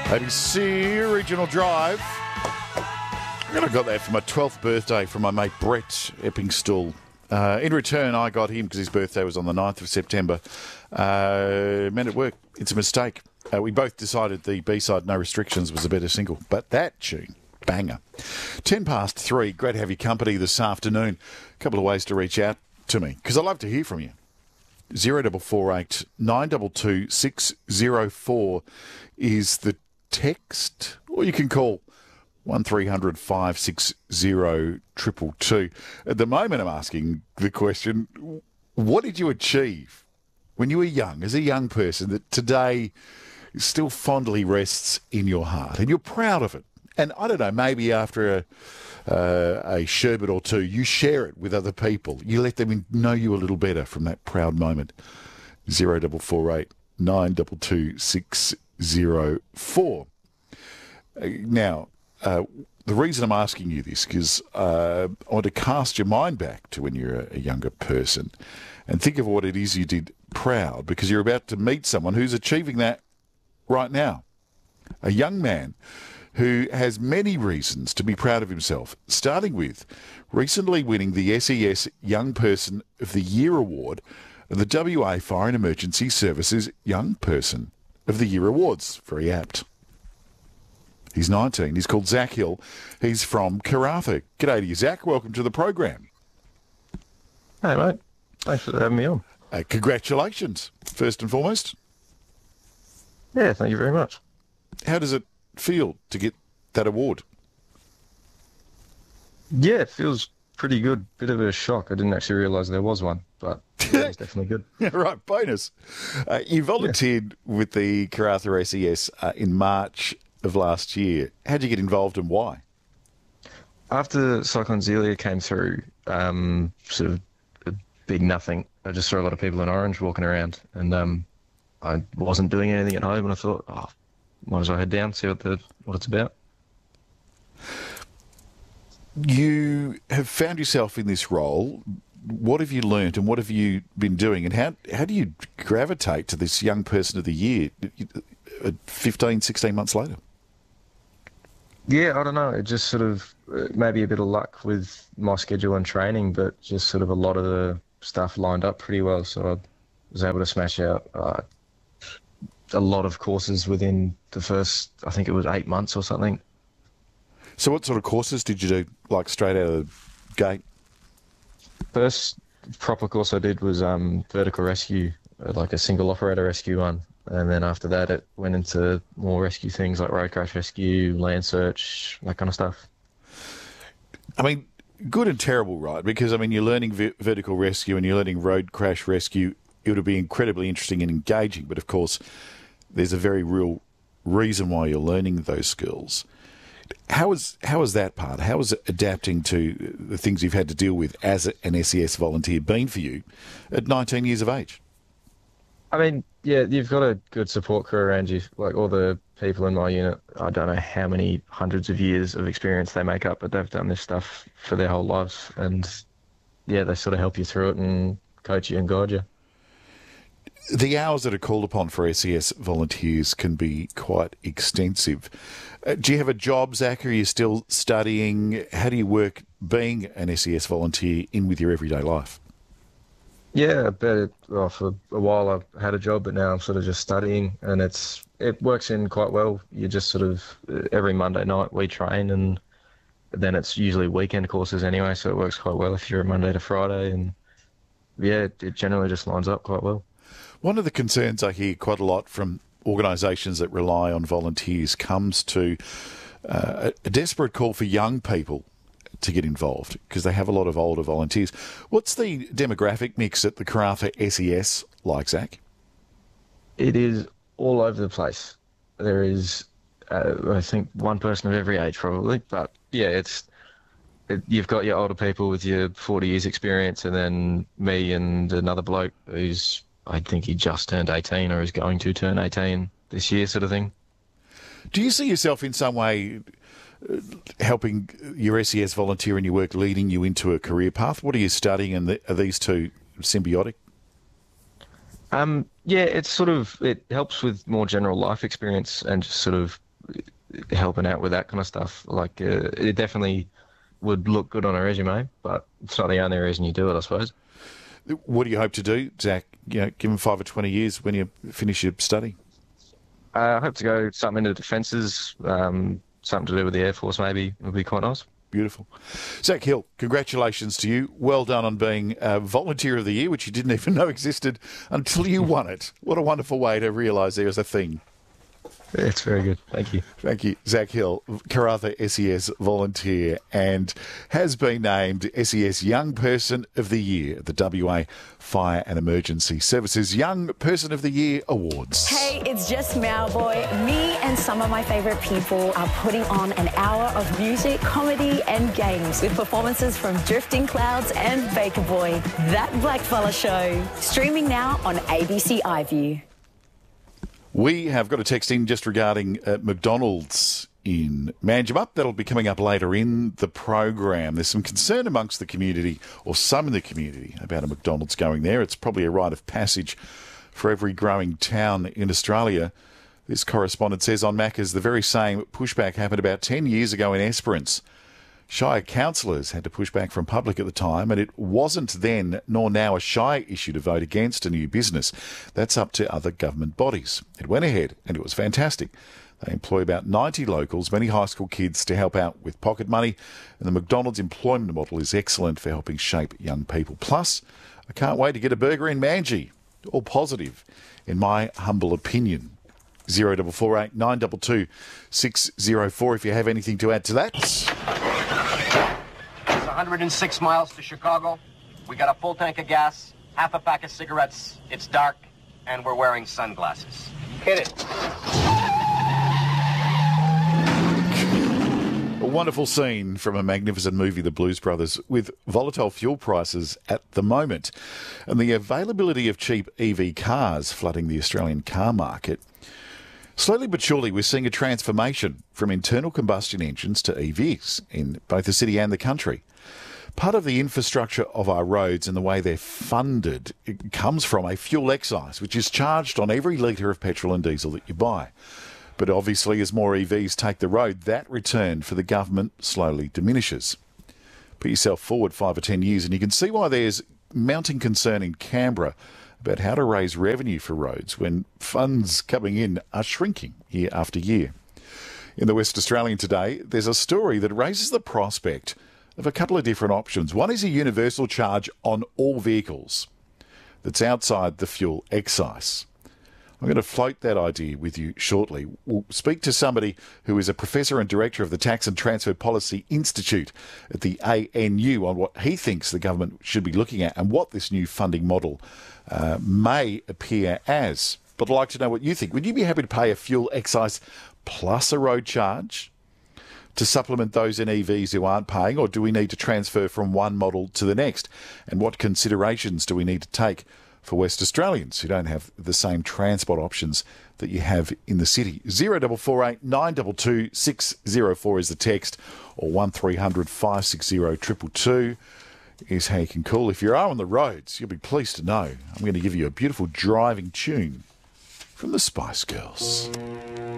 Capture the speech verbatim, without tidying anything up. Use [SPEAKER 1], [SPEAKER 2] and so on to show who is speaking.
[SPEAKER 1] A B C Regional Drive. I got that for my twelfth birthday from my mate Brett Eppingstall. Uh, in return, I got him, because his birthday was on the ninth of September. Uh, men at work, it's a mistake. Uh, we both decided the B-side, No Restrictions, was a better single. But that tune, banger. Ten past three, great to have your company this afternoon. A couple of ways to reach out to me, because I love to hear from you. zero four four eight nine two two six zero four is the text, or you can call one three hundred five six zero two two two. At the moment, I'm asking the question, what did you achieve when you were young, as a young person, that today still fondly rests in your heart and you're proud of it? And I don't know, maybe after a, uh, a sherbet or two, you share it with other people. You let them know you a little better from that proud moment. zero four four eight nine two two six zero four. Uh, now, uh, the reason I'm asking you this, because uh, I want to cast your mind back to when you're a, a younger person and think of what it is you did proud, because you're about to meet someone who's achieving that right now. A young man who has many reasons to be proud of himself, starting with recently winning the S E S Young Person of the Year Award and the W A Fire and Emergency Services Young Person of the Year Awards. Very apt. He's nineteen. He's called Zach Hill. He's from Karratha. G'day to you, Zach. Welcome to the program.
[SPEAKER 2] Hey, mate. Thanks for having me on.
[SPEAKER 1] Uh, congratulations, first and foremost.
[SPEAKER 2] Yeah, thank you very much.
[SPEAKER 1] How does it feel to get that award?
[SPEAKER 2] Yeah, it feels pretty good. Bit of a shock. I didn't actually realise there was one, but yeah, it's definitely good.
[SPEAKER 1] Yeah, right, bonus. Uh, you volunteered yeah. with the Karratha S E S uh, in March of last year. How did you get involved and why?
[SPEAKER 2] After Cyclone Zelia came through, um, sort of a big nothing, I just saw a lot of people in orange walking around, and um, I wasn't doing anything at home, and I thought, oh, might as well head down, see what the what it's about.
[SPEAKER 1] You have found yourself in this role. What have you learnt and what have you been doing? And how how do you gravitate to this young person of the year fifteen, sixteen months later?
[SPEAKER 2] Yeah, I don't know. It just sort of, maybe a bit of luck with my schedule and training, but just sort of a lot of the stuff lined up pretty well. So I was able to smash out uh, a lot of courses within the first, I think it was eight months or something.
[SPEAKER 1] So what sort of courses did you do, like straight out of the gate?
[SPEAKER 2] First proper course I did was um, vertical rescue, like a single operator rescue one. And then after that, it went into more rescue things like road crash rescue, land search, that kind of stuff.
[SPEAKER 1] I mean, good and terrible, right? Because, I mean, you're learning v- vertical rescue and you're learning road crash rescue. It would be incredibly interesting and engaging. But, of course, there's a very real reason why you're learning those skills. How is, how is that part? How is adapting to the things you've had to deal with as an S E S volunteer been for you at nineteen years of age?
[SPEAKER 2] I mean, yeah, you've got a good support crew around you. Like all the people in my unit, I don't know how many hundreds of years of experience they make up, but they've done this stuff for their whole lives. And yeah, they sort of help you through it and coach you and guide you.
[SPEAKER 1] The hours that are called upon for S E S volunteers can be quite extensive. Uh, do you have a job, Zach, or are you still studying? How do you work being an S E S volunteer in with your everyday life?
[SPEAKER 2] Yeah, but well, for a while I've had a job, but now I'm sort of just studying, and it's it works in quite well. You just sort of, every Monday night we train, and then it's usually weekend courses anyway, so it works quite well if you're a Monday to Friday, and yeah, it, it generally just lines up quite well.
[SPEAKER 1] One of the concerns I hear quite a lot from organisations that rely on volunteers comes to uh, a desperate call for young people to get involved because they have a lot of older volunteers. What's the demographic mix at the Karratha S E S like, Zach?
[SPEAKER 2] It is all over the place. There is, uh, I think, one person of every age probably, but yeah, it's it, you've got your older people with your forty years experience, and then me and another bloke who's, I think he just turned eighteen or is going to turn eighteen this year, sort of thing.
[SPEAKER 1] Do you see yourself in some way uh, helping your S E S volunteer in your work, leading you into a career path? What are you studying, and the, are these two symbiotic?
[SPEAKER 2] Um, yeah, it's sort of, it helps with more general life experience and just sort of helping out with that kind of stuff. Like, uh, it definitely would look good on a resume, but it's not the only reason you do it, I suppose.
[SPEAKER 1] What do you hope to do, Zach? You know, given five or twenty years when you finish your study?
[SPEAKER 2] Uh, I hope to go something into defences, um, something to do with the Air Force maybe would be quite nice.
[SPEAKER 1] Beautiful. Zach Hill, congratulations to you. Well done on being a Volunteer of the Year, which you didn't even know existed until you won it. What a wonderful way to realise there was a thing.
[SPEAKER 2] It's very good. Thank you.
[SPEAKER 1] Thank you. Zach Hill, Karratha S E S volunteer, and has been named S E S Young Person of the Year at the W A Fire and Emergency Services Young Person of the Year Awards.
[SPEAKER 3] Hey, it's just Mauboy. Me and some of my favourite people are putting on an hour of music, comedy and games with performances from Drifting Clouds and Baker Boy. That Blackfella Show. Streaming now on A B C iView.
[SPEAKER 1] We have got a text in just regarding uh, McDonald's in Manjimup. That'll be coming up later in the program. There's some concern amongst the community, or some in the community, about a McDonald's going there. It's probably a rite of passage for every growing town in Australia. This correspondent says on Macca's, the very same pushback happened about ten years ago in Esperance. Shire councillors had to push back from public at the time, and it wasn't then nor now a Shire issue to vote against a new business. That's up to other government bodies. It went ahead, and it was fantastic. They employ about ninety locals, many high school kids, to help out with pocket money, and the McDonald's employment model is excellent for helping shape young people. Plus, I can't wait to get a burger in Manji. All positive, in my humble opinion. Zero double four eight nine two two six zero four if you have anything to add to that.
[SPEAKER 4] one hundred six miles to Chicago. We got a full tank of gas, half a pack of cigarettes. It's dark, and we're wearing sunglasses. Hit it.
[SPEAKER 1] A wonderful scene from a magnificent movie, The Blues Brothers, with volatile fuel prices at the moment and the availability of cheap E V cars flooding the Australian car market. Slowly but surely, we're seeing a transformation from internal combustion engines to E Vs in both the city and the country. Part of the infrastructure of our roads and the way they're funded it comes from a fuel excise, which is charged on every litre of petrol and diesel that you buy. But obviously, as more E Vs take the road, that return for the government slowly diminishes. Put yourself forward five or ten years and you can see why there's mounting concern in Canberra about how to raise revenue for roads when funds coming in are shrinking year after year. In the West Australian today, there's a story that raises the prospect of a couple of different options. One is a universal charge on all vehicles that's outside the fuel excise. I'm going to float that idea with you shortly. We'll speak to somebody who is a professor and director of the Tax and Transfer Policy Institute at the A N U on what he thinks the government should be looking at and what this new funding model uh, may appear as. But I'd like to know what you think. Would you be happy to pay a fuel excise plus a road charge to supplement those in E Vs who aren't paying, or do we need to transfer from one model to the next? And what considerations do we need to take for West Australians who don't have the same transport options that you have in the city? Zero double four eight nine two two six zero four is the text, or one three hundred five six zero two two two is how you can call. If you are on the roads, you'll be pleased to know I'm going to give you a beautiful driving tune from the Spice Girls.